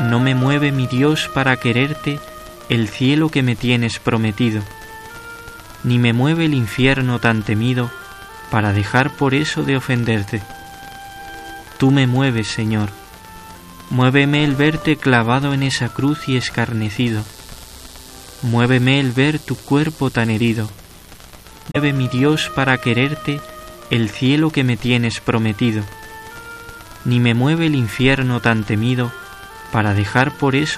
No me mueve, mi Dios, para quererte el cielo que me tienes prometido, ni me mueve el infierno tan temido para dejar por eso de ofenderte. Tú me mueves, Señor. Muéveme el verte clavado en esa cruz y escarnecido. Muéveme el ver tu cuerpo tan herido. Mueve, mi Dios, para quererte el cielo que me tienes prometido, ni me mueve el infierno tan temido para dejar por eso